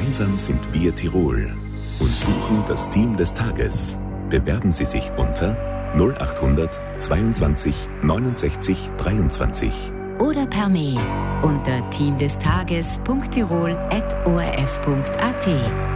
Gemeinsam sind wir Tirol und suchen das Team des Tages. Bewerben Sie sich unter 0800 22 69 23. Oder per Mail unter teamdestages.tirol@orf.at.